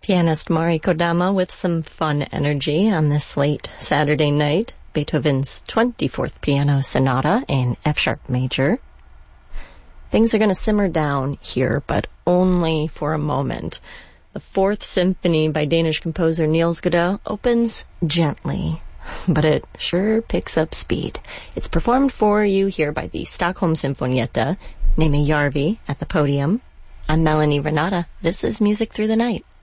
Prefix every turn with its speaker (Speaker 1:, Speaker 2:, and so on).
Speaker 1: Pianist Mari Kodama with some fun energy on this late Saturday night. Beethoven's 24th Piano Sonata in F-sharp major. Things are going to simmer down here, but only for a moment. The Fourth Symphony by Danish composer Niels Gade opens gently, but it sure picks up speed. It's performed for you here by the Stockholm Sinfonietta, Nemi Järvi at the podium. I'm Melanie Renata. This is Music Through the Night.